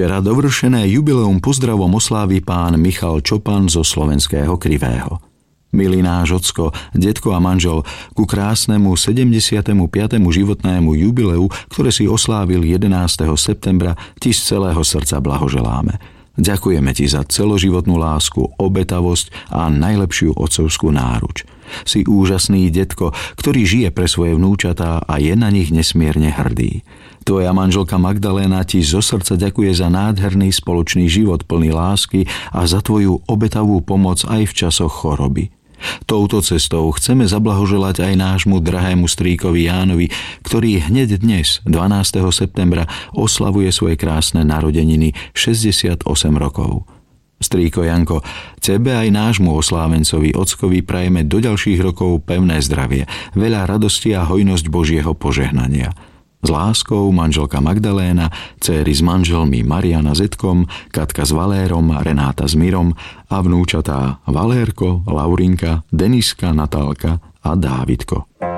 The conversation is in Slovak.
Včera dovršené jubileum pozdravom oslávi pán Michal Čopan zo Slovenského Krivého. Milý náš ocko, detko a manžel, ku krásnemu 75. životnému jubileu, ktoré si oslávil 11. septembra, ti z celého srdca blahoželáme. Ďakujeme ti za celoživotnú lásku, obetavosť a najlepšiu otcovskú náruč. Si úžasný detko, ktorý žije pre svoje vnúčatá a je na nich nesmierne hrdý. Tvoja manželka Magdaléna ti zo srdca ďakuje za nádherný spoločný život plný lásky a za tvoju obetavú pomoc aj v časoch choroby. Touto cestou chceme zablahoželať aj nášmu drahému strýkovi Jánovi, ktorý hneď dnes, 12. septembra, oslavuje svoje krásne narodeniny 68 rokov. Strýko Janko, tebe aj nášmu oslávencovi ockovi prajeme do ďalších rokov pevné zdravie, veľa radosti a hojnosť Božieho požehnania. S láskou manželka Magdaléna, céry s manželmi Mariana s Edkom, Katka s Valérom, Renáta s Mirom a vnúčatá Valérko, Laurinka, Deniska, Natálka a Dávidko.